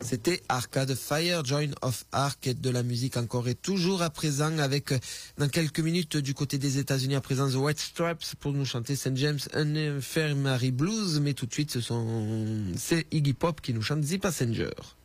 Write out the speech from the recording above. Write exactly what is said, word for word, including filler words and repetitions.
C'était Arcade Fire, Join of Arc, et de la musique encore et toujours à présent avec, dans quelques minutes, du côté des États-Unis, à présent The White Stripes pour nous chanter Saint James and Infirmary Blues, mais tout de suite, ce sont, c'est Iggy Pop qui nous chante The Passenger.